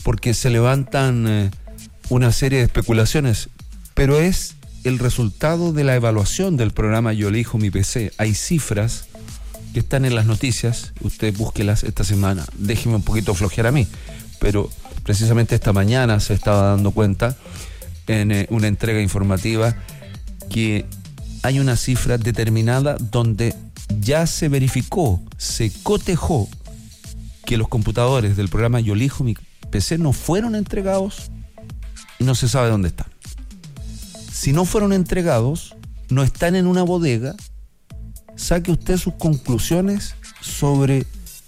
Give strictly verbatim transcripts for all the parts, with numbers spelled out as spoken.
porque se levantan eh, una serie de especulaciones, pero es el resultado de la evaluación del programa Yo Elijo Mi P C. Hay cifras que están en las noticias, usted búsquelas esta semana, déjeme un poquito flojear a mí, pero precisamente esta mañana se estaba dando cuenta en eh, una entrega informativa que hay una cifra determinada donde ya se verificó, se cotejó que los computadores del programa Yo Elijo Mi P C no fueron entregados y no se sabe dónde están. Si no fueron entregados, no están en una bodega, saque usted sus conclusiones sobre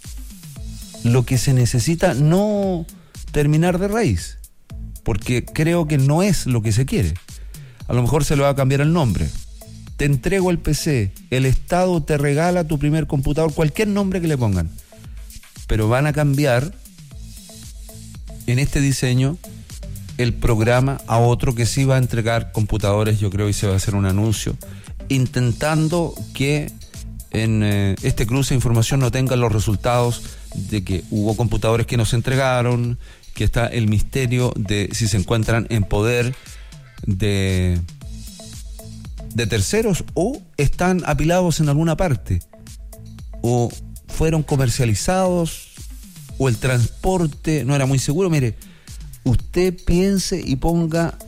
lo que se necesita no terminar de raíz, porque creo que no es lo que se quiere. A lo mejor se le va a cambiar el nombre. Te entrego el P C, el Estado te regala tu primer computador, cualquier nombre que le pongan, pero van a cambiar en este diseño el programa a otro que sí va a entregar computadores. Yo creo que se va a hacer un anuncio intentando que en eh, este cruce de información no tengan los resultados de que hubo computadores que no se entregaron, que está el misterio de si se encuentran en poder de, de terceros o están apilados en alguna parte o fueron comercializados o el transporte no era muy seguro. Mire, usted piense y ponga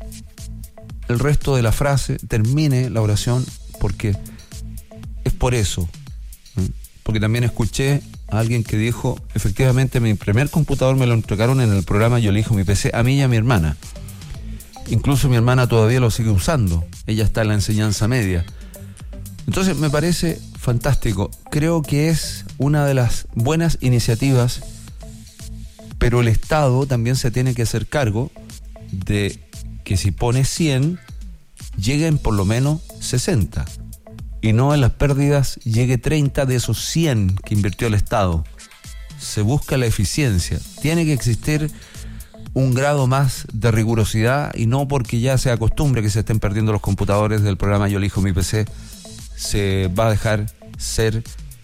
el resto de la frase, termine la oración, porque es por eso. Porque también escuché a alguien que dijo, efectivamente mi primer computador me lo entregaron en el programa Yo Elijo Mi P C, a mí y a mi hermana. Incluso mi hermana todavía lo sigue usando, ella está en la enseñanza media. Entonces me parece fantástico, creo que es una de las buenas iniciativas, pero el Estado también se tiene que hacer cargo de que si pone cien, lleguen por lo menos sesenta. Y no en las pérdidas llegue treinta de esos cien que invirtió el Estado. Se busca la eficiencia. Tiene que existir un grado más de rigurosidad y no porque ya sea costumbre que se estén perdiendo los computadores del programa Yo Elijo Mi P C, se va a dejar ser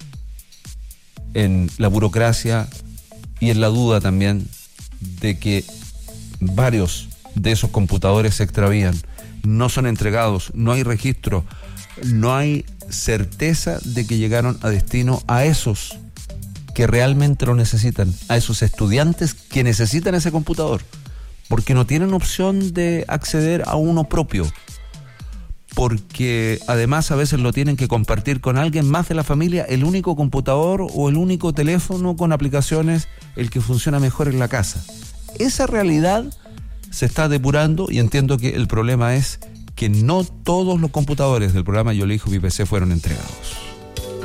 en la burocracia y en la duda también de que varios de esos computadores se extravían, no son entregados, no hay registro, no hay certeza de que llegaron a destino a esos que realmente lo necesitan, a esos estudiantes que necesitan ese computador, porque no tienen opción de acceder a uno propio, porque además a veces lo tienen que compartir con alguien más de la familia, el único computador o el único teléfono con aplicaciones, el que funciona mejor en la casa. Esa realidad se está depurando y entiendo que el problema es que no todos los computadores del programa Yo Elijo Mi P C fueron entregados.